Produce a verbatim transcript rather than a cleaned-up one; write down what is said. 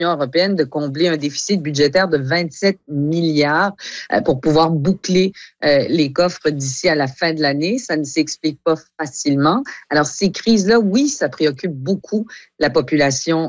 européenne de combler un déficit budgétaire de vingt-sept milliards euh, pour pouvoir boucler euh, les coffres d'ici à la fin de l'année. Ça ne s'explique pas facilement. Alors, ces crises-là, oui, ça préoccupe beaucoup la population